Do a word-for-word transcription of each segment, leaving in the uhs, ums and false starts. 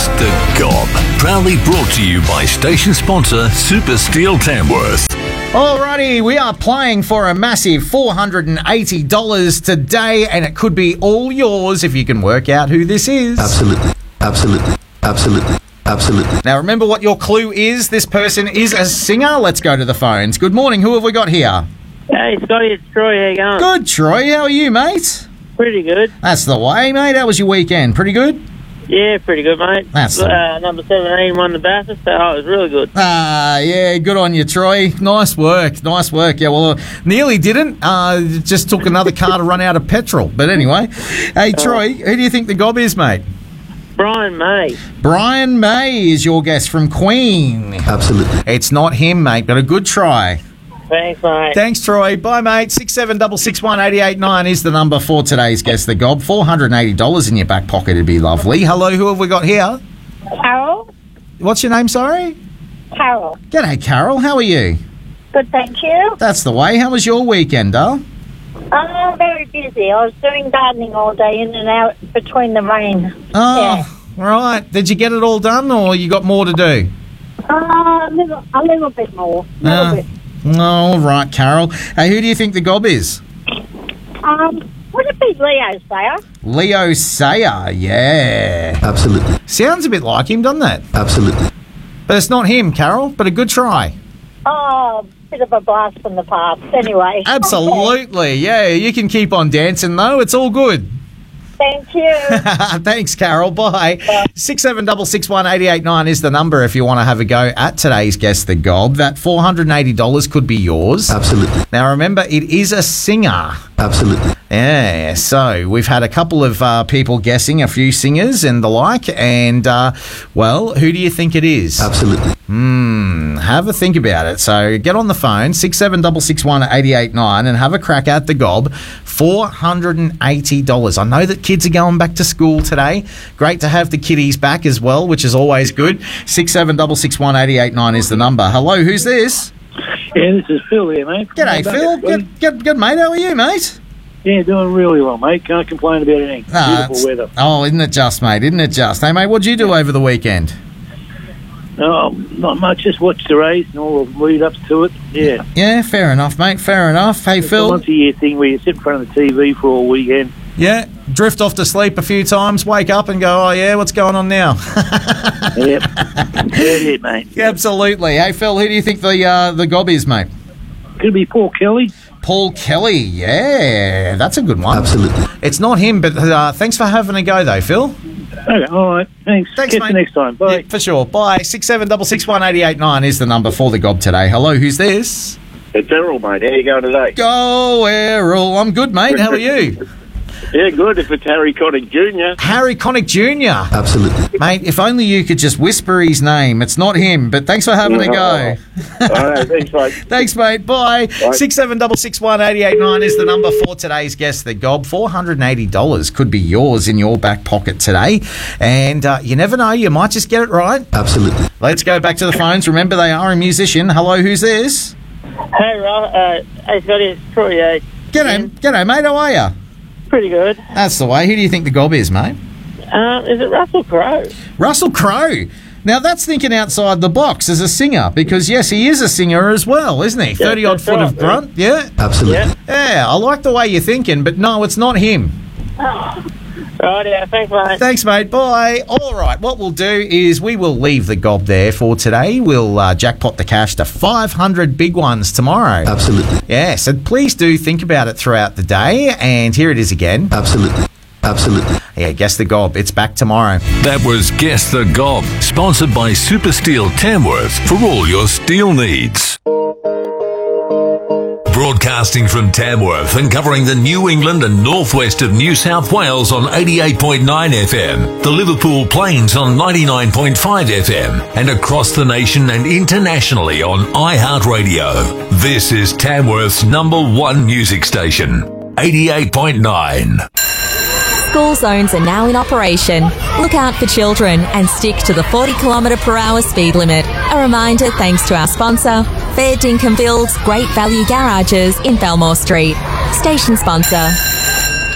Guess the Gob. Proudly brought to you by station sponsor Super Steel Tamworth. Alrighty, we are playing for a massive four hundred eighty dollars today, and it could be all yours if you can work out who this is. Absolutely, absolutely, absolutely, absolutely. Now remember what your clue is. This person is a singer. Let's go to the phones. Good morning. Who have we got here? Hey, Scotty, it's Troy. How you going? Good, Troy. How are you, mate? Pretty good. That's the way, mate. How was your weekend? Pretty good? Yeah, pretty good, mate. That's the... uh, number seventeen won the Bathurst, so oh, it was really good. Ah, yeah, good on you, Troy. Nice work, nice work. Yeah, well, uh, nearly didn't. Uh, just took another car to run out of petrol. But anyway, hey, Troy, who do you think the gob is, mate? Brian May. Brian May is your guest from Queen. Absolutely. It's not him, mate, but a good try. Thanks, mate. Thanks, Troy. Bye, mate. six seven six six one eight eight nine is the number for today's Guess the Gob. four hundred eighty dollars in your back pocket would be lovely. Hello, who have we got here? Carol. What's your name, sorry? Carol. G'day, Carol. How are you? Good, thank you. That's the way. How was your weekend, Dale? I'm very busy. I was doing gardening all day, in and out between the rain. Oh, yeah. Right. Did you get it all done, or you got more to do? Uh, a, little, a little bit more. A little Uh, bit. All right, Carol. Hey, who do you think the gob is? Um, would it be Leo Sayer? Leo Sayer, yeah. Absolutely, Sounds a bit like him, doesn't it? absolutely. But it's not him, Carol, but a good try. Oh, bit of a blast from the past. Anyway. Absolutely, yeah. You can keep on dancing, though. It's all good. Thank you. Thanks, Carol. Bye. six seven six six one eight eight nine is the number if you want to have a go at today's Guess the Gob. That four hundred eighty dollars could be yours. Absolutely, Now, remember, it is a singer. absolutely. Yeah, so we've had a couple of uh, people guessing, a few singers and the like, and, uh, well, who do you think it is? Absolutely. Hmm, have a think about it. So get on the phone, six seven six six one eight eight nine, and have a crack at the gob. four hundred eighty dollars. I know that kids are going back to school today. Great to have the kiddies back as well, which is always good. six seven six six one eight eight nine is the number. Hello, who's this? Yeah, this is Phil here, mate. G'day, Phil. Good, good, good, mate. How are you, mate? Yeah, doing really well, mate. Can't complain about anything. Ah, Beautiful weather. Oh, isn't it just, mate? Isn't it just? Hey, mate, what'd you do over the weekend? Oh, not much. Just watch the race and all the lead-ups to it. Yeah. Yeah, fair enough, mate. Fair enough. Hey, It's a Phil. once-a-year thing where you sit in front of the T V for all weekend. Yeah, drift off to sleep a few times, wake up and go, oh, yeah, what's going on now? Yep. That's it, mate. Absolutely. Hey, Phil, who do you think the uh, the gob is, mate? Could be Paul Kelly. Paul Kelly. Yeah, that's a good one. Absolutely. It's not him, but uh, thanks for having a go, though, Phil. Okay, all right. Thanks. Thanks, Catch mate. you next time. Bye. Yeah, for sure. Bye. six seven six six one eight eight nine is the number for the gob today. Hello, who's this? It's Errol, mate. How you going today? Go, Errol. I'm good, mate. How are you? Yeah, good. If it's Harry Connick Junior Harry Connick Junior Absolutely. Mate, if only you could just whisper his name. It's not him, but thanks for having a go. All right, thanks, mate. Thanks, mate. Bye. six seven six six one eight eight nine is the number for today's Guess the Gob. four hundred eighty dollars could be yours in your back pocket today. And uh, you never know, you might just get it right. Absolutely. Let's go back to the phones. Remember, they are a musician. Hello, who's this? Hey, Rob. Uh, hey, Scotty, it's Troy. Uh, G'day, g'day, mate. How are you? pretty good. That's the way. Who do you think the gob is, mate? Uh, is it Russell Crowe? Russell Crowe. Now, that's thinking outside the box as a singer, because, yes, he is a singer as well, isn't he? thirty-odd that's foot right, of grunt, yeah? Absolutely. Yeah. Yeah, I like the way you're thinking, but no, it's not him. Right, yeah, thanks, mate. Thanks, mate. Bye. All right, what we'll do is we will leave the gob there for today. We'll uh, jackpot the cash to five hundred big ones tomorrow. Absolutely. Yeah, so please do think about it throughout the day, and here it is again. Absolutely. Absolutely. Yeah, Guess the Gob. It's back tomorrow. That was Guess the Gob, sponsored by Super Steel Tamworth for all your steel needs. Broadcasting from Tamworth and covering the New England and northwest of New South Wales on eighty-eight point nine F M, the Liverpool Plains on ninety-nine point five F M, and across the nation and internationally on iHeartRadio. This is Tamworth's number one music station, eighty-eight point nine. School zones are now in operation. Look out for children and stick to the forty kilometre per hour speed limit. A reminder thanks to our sponsor, Fair Dinkum Build's Great Value Garages in Belmore Street. Station sponsor.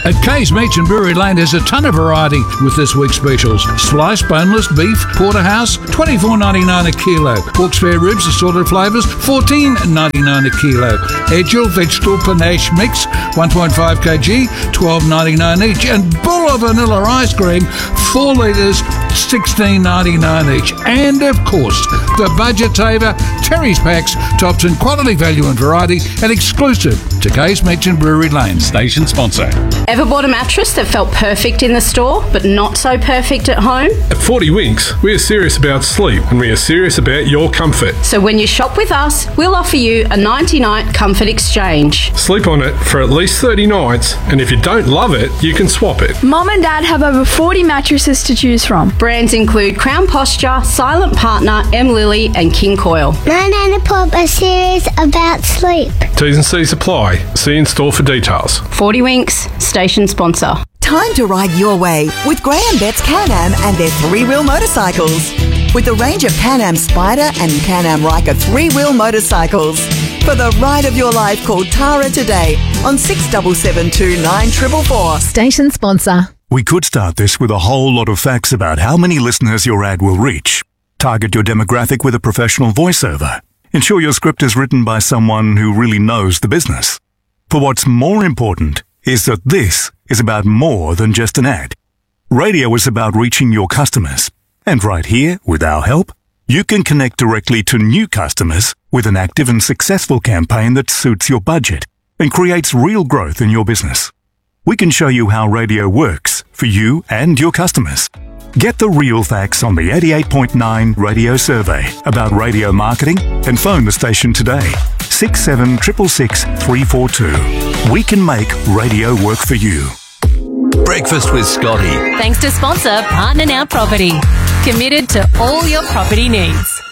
At Kay's Meats and Brewery Lane, there's a ton of variety with this week's specials. Sliced boneless beef, porterhouse, twenty-four ninety-nine a kilo. Pork spare ribs, assorted flavours, fourteen ninety-nine a kilo. Edgel vegetable panache mix, one point five kilograms, twelve ninety-nine each. And Bulla vanilla ice cream, four litres, sixteen ninety-nine each. And of course, the budget saver, Terry's Packs, tops in quality, value and variety, and exclusive to Kay's Meats and Brewery Lane. Station sponsor. Ever bought a mattress that felt perfect in the store, but not so perfect at home? At forty Winks, we are serious about sleep and we are serious about your comfort. So when you shop with us, we'll offer you a ninety-night comfort exchange. Sleep on it for at least thirty nights, and if you don't love it, you can swap it. Mum and Dad have over forty mattresses to choose from. Brands include Crown Posture, Silent Partner, M Lily and King Coil. Nine and a Pop are serious about sleep. T's and C's apply. See in store for details. forty Winks, station sponsor. Time to ride your way with Graham Betts Can-Am and their three-wheel motorcycles. With a range of Can-Am Spider and Can-Am Ryker three-wheel motorcycles. For the ride of your life, call Tara today on six seven seven two nine four four four. Station sponsor. We could start this with a whole lot of facts about how many listeners your ad will reach. Target your demographic with a professional voiceover. Ensure your script is written by someone who really knows the business. But what's more important is that this is about more than just an ad. Radio is about reaching your customers. And right here, with our help, you can connect directly to new customers with an active and successful campaign that suits your budget and creates real growth in your business. We can show you how radio works for you and your customers. Get the real facts on the eighty-eight point nine radio survey about radio marketing and phone the station today. six seven six six six three four two. We can make radio work for you. Breakfast with Scotty. Thanks to sponsor Partner Now Property. Committed to all your property needs.